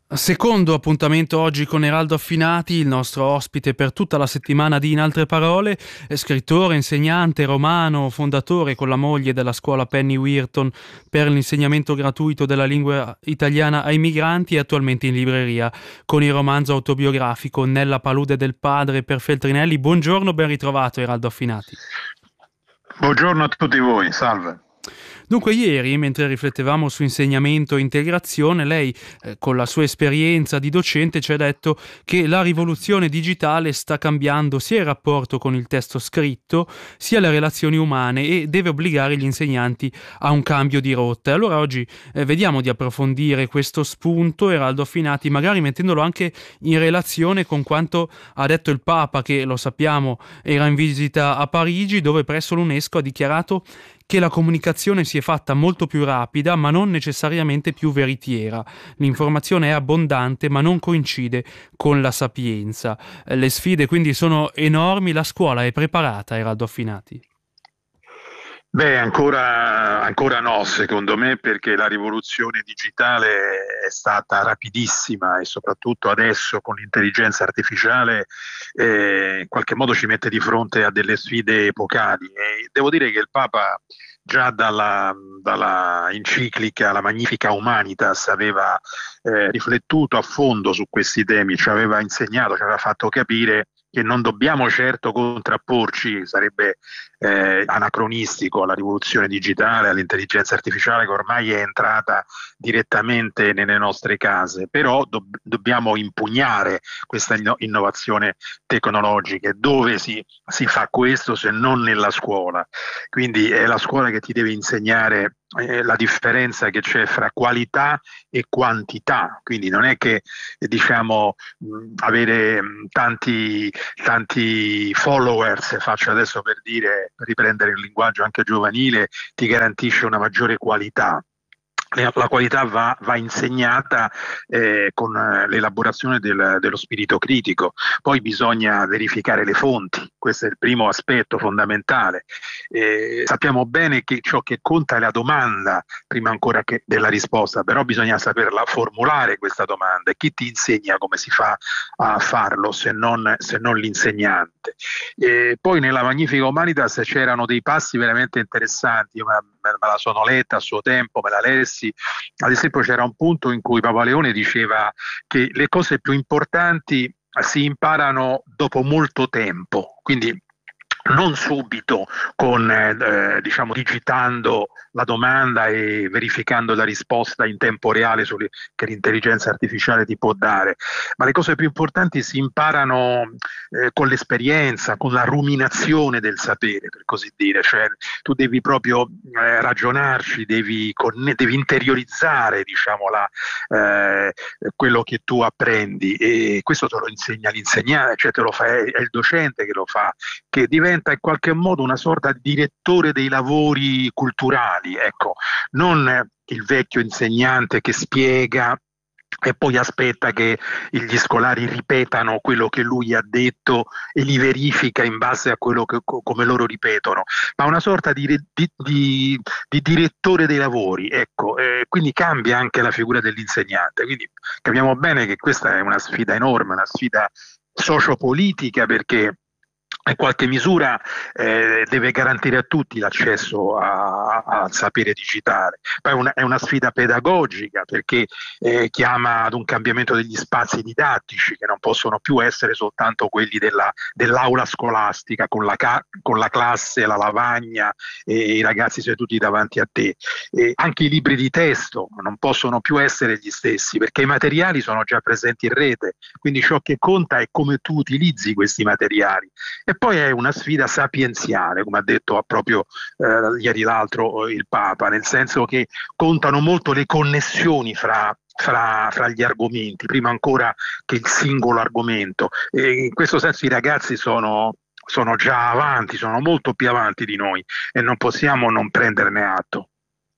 Secondo appuntamento oggi con Eraldo Affinati, il nostro ospite per tutta la settimana di In altre parole, è scrittore, insegnante, romano, fondatore con la moglie della scuola Penny Weirton per l'insegnamento gratuito della lingua italiana ai migranti e attualmente in libreria con il romanzo autobiografico Nella palude del padre per Feltrinelli. Buongiorno, ben ritrovato Eraldo Affinati. Buongiorno a tutti voi, salve. Dunque, ieri, mentre riflettevamo su insegnamento e integrazione, lei, con la sua esperienza di docente, ci ha detto che la rivoluzione digitale sta cambiando sia il rapporto con il testo scritto, sia le relazioni umane e deve obbligare gli insegnanti a un cambio di rotta. E allora oggi vediamo di approfondire questo spunto, Eraldo Affinati, magari mettendolo anche in relazione con quanto ha detto il Papa, che lo sappiamo era in visita a Parigi, dove presso l'UNESCO ha dichiarato che la comunicazione si è fatta molto più rapida, ma non necessariamente più veritiera. L'informazione è abbondante, ma non coincide con la sapienza. Le sfide quindi sono enormi, la scuola è preparata, Eraldo Affinati. Beh, ancora no, secondo me, perché la rivoluzione digitale è stata rapidissima e soprattutto adesso con l'intelligenza artificiale in qualche modo ci mette di fronte a delle sfide epocali. E devo dire che il Papa già dalla enciclica La Magnifica Humanitas aveva riflettuto a fondo su questi temi, ci aveva insegnato, ci aveva fatto capire che non dobbiamo certo contrapporci, sarebbe anacronistico alla rivoluzione digitale, all'intelligenza artificiale che ormai è entrata direttamente nelle nostre case, però dobbiamo impugnare questa innovazione tecnologica. Dove si fa questo se non nella scuola? Quindi è la scuola che ti deve insegnare la differenza che c'è fra qualità e quantità, quindi non è che diciamo avere tanti followers, faccio adesso per dire, per riprendere il linguaggio anche giovanile, ti garantisce una maggiore qualità. La qualità va insegnata con l'elaborazione dello spirito critico, poi bisogna verificare le fonti, questo è il primo aspetto fondamentale. Sappiamo bene che ciò che conta è la domanda prima ancora che della risposta, però bisogna saperla formulare questa domanda e chi ti insegna come si fa a farlo se non l'insegnante. Poi nella Magnifica Humanitas c'erano dei passi veramente interessanti, io me la sono letta a suo tempo, me la lessi. Ad esempio c'era un punto in cui Papa Leone diceva che le cose più importanti si imparano dopo molto tempo, quindi non subito con diciamo digitando la domanda e verificando la risposta in tempo reale che l'intelligenza artificiale ti può dare, ma le cose più importanti si imparano con l'esperienza, con la ruminazione del sapere, per così dire, cioè tu devi proprio ragionarci, devi interiorizzare diciamo, quello che tu apprendi e questo te lo insegna l'insegnante, cioè te lo fa, è il docente che lo fa, che diventa in qualche modo una sorta di direttore dei lavori culturali, ecco, non il vecchio insegnante che spiega e poi aspetta che gli scolari ripetano quello che lui ha detto e li verifica in base a quello che, come loro ripetono, ma una sorta di direttore dei lavori, ecco, quindi cambia anche la figura dell'insegnante, quindi capiamo bene che questa è una sfida enorme, una sfida sociopolitica perché in qualche misura deve garantire a tutti l'accesso al sapere digitale. Poi è una sfida pedagogica perché chiama ad un cambiamento degli spazi didattici che non possono più essere soltanto quelli dell'aula scolastica con la classe, la lavagna e i ragazzi seduti davanti a te. Anche i libri di testo non possono più essere gli stessi perché i materiali sono già presenti in rete, quindi ciò che conta è come tu utilizzi questi materiali. E poi è una sfida sapienziale, come ha detto proprio ieri l'altro il Papa, nel senso che contano molto le connessioni fra gli argomenti, prima ancora che il singolo argomento. E in questo senso i ragazzi sono già avanti, sono molto più avanti di noi e non possiamo non prenderne atto.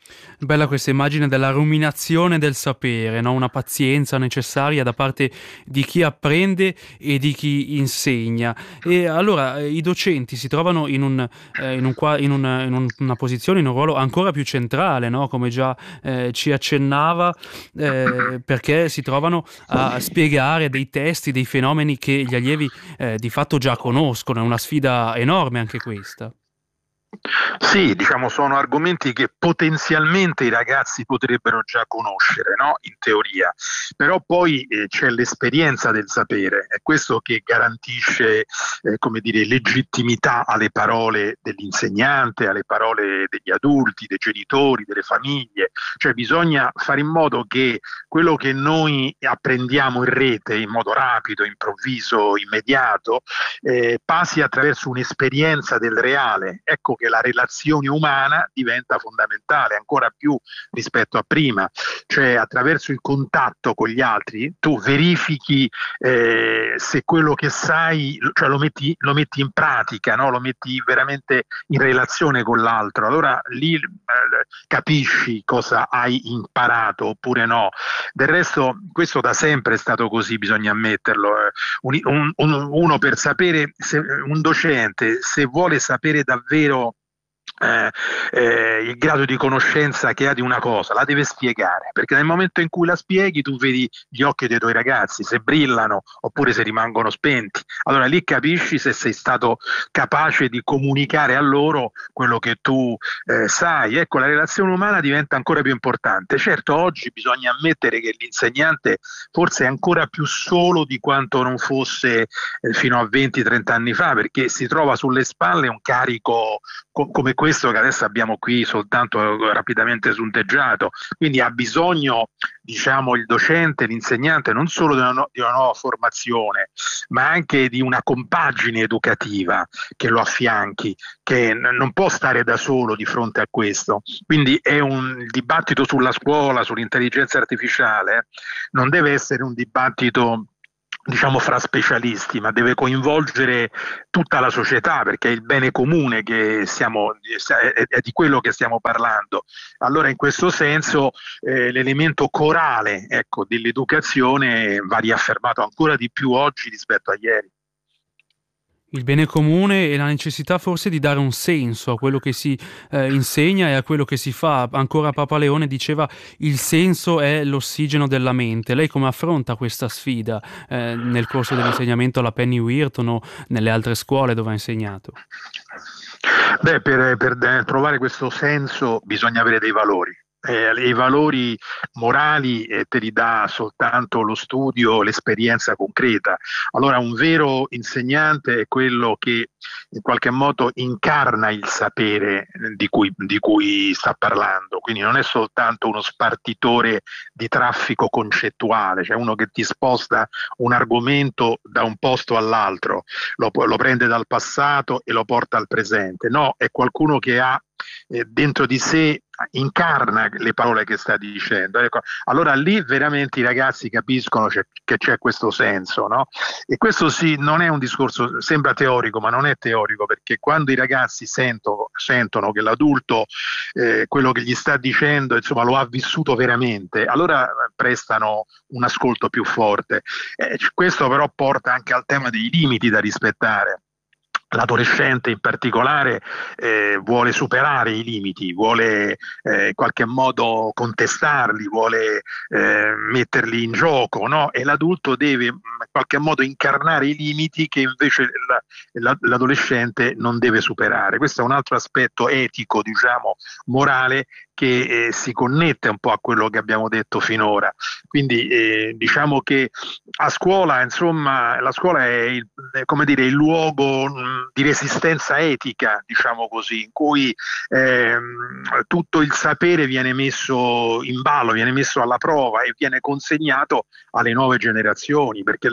Bella questa immagine della ruminazione del sapere, no? Una pazienza necessaria da parte di chi apprende e di chi insegna. E allora i docenti si trovano in una posizione, in un ruolo ancora più centrale, no? Come già ci accennava, perché si trovano a spiegare dei testi, dei fenomeni che gli allievi di fatto già conoscono. È una sfida enorme anche questa. Sì, diciamo sono argomenti che potenzialmente i ragazzi potrebbero già conoscere, no? In teoria, però poi c'è l'esperienza del sapere, è questo che garantisce, come dire, legittimità alle parole dell'insegnante, alle parole degli adulti, dei genitori, delle famiglie, cioè bisogna fare in modo che quello che noi apprendiamo in rete in modo rapido, improvviso, immediato, passi attraverso un'esperienza del reale. Ecco che la relazione umana diventa fondamentale, ancora più rispetto a prima, cioè attraverso il contatto con gli altri tu verifichi se quello che sai, cioè lo metti in pratica, no? Lo metti veramente in relazione con l'altro, allora lì capisci cosa hai imparato oppure no. Del resto questo da sempre è stato così, bisogna ammetterlo. Uno per sapere, un docente se vuole sapere davvero il grado di conoscenza che ha di una cosa, la deve spiegare, perché nel momento in cui la spieghi tu vedi gli occhi dei tuoi ragazzi, se brillano oppure se rimangono spenti, allora lì capisci se sei stato capace di comunicare a loro quello che tu sai. Ecco, la relazione umana diventa ancora più importante. Certo, oggi bisogna ammettere che l'insegnante forse è ancora più solo di quanto non fosse fino a 20-30 anni fa, perché si trova sulle spalle un carico come questo che adesso abbiamo qui soltanto rapidamente sunteggiato, quindi ha bisogno, diciamo, il docente, l'insegnante non solo di una nuova formazione, ma anche di una compagine educativa che lo affianchi, che non può stare da solo di fronte a questo. Quindi il dibattito sulla scuola, sull'intelligenza artificiale, non deve essere un dibattito, diciamo, fra specialisti, ma deve coinvolgere tutta la società, perché è il bene comune è di quello che stiamo parlando. Allora in questo senso l'elemento corale, ecco, dell'educazione va riaffermato ancora di più oggi rispetto a ieri. Il bene comune e la necessità forse di dare un senso a quello che si insegna e a quello che si fa. Ancora Papa Leone diceva il senso è l'ossigeno della mente. Lei come affronta questa sfida nel corso dell'insegnamento alla Penny Wharton o nelle altre scuole dove ha insegnato? Beh, per trovare questo senso bisogna avere dei valori. I valori morali te li dà soltanto lo studio, l'esperienza concreta. Allora un vero insegnante è quello che in qualche modo incarna il sapere di cui sta parlando, quindi non è soltanto uno spartitore di traffico concettuale, cioè uno che ti sposta un argomento da un posto all'altro, lo prende dal passato e lo porta al presente. No, è qualcuno che ha dentro di sé, incarna le parole che sta dicendo. Ecco, allora lì veramente i ragazzi capiscono che c'è questo senso, no? E questo sì, non è un discorso, sembra teorico, ma non è teorico, perché quando i ragazzi sentono che l'adulto quello che gli sta dicendo, insomma, lo ha vissuto veramente, allora prestano un ascolto più forte. Questo però porta anche al tema dei limiti da rispettare. L'adolescente in particolare vuole superare i limiti, vuole in qualche modo contestarli, vuole metterli in gioco, no? E l'adulto deve in qualche modo incarnare i limiti che invece l'adolescente non deve superare. Questo è un altro aspetto etico, diciamo, morale, che si connette un po' a quello che abbiamo detto finora. Quindi diciamo che a scuola, insomma, la scuola come dire, il luogo di resistenza etica, diciamo così, in cui tutto il sapere viene messo in ballo, viene messo alla prova e viene consegnato alle nuove generazioni, perché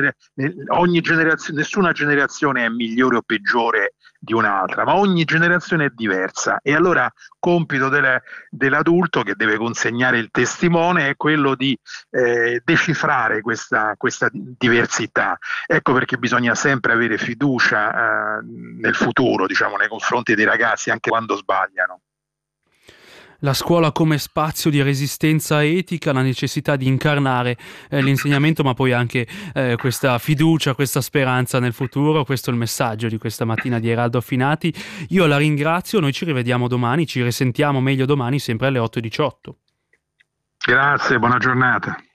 nessuna generazione è migliore o peggiore di un'altra, ma ogni generazione è diversa, e allora compito dell'adulto che deve consegnare il testimone è quello di decifrare questa diversità. Ecco perché bisogna sempre avere fiducia nel futuro, diciamo, nei confronti dei ragazzi, anche quando sbagliano. La scuola come spazio di resistenza etica, la necessità di incarnare l'insegnamento, ma poi anche questa fiducia, questa speranza nel futuro. Questo è il messaggio di questa mattina di Eraldo Affinati. Io la ringrazio, noi ci rivediamo domani, ci risentiamo meglio domani, sempre alle 8:18. Grazie, buona giornata.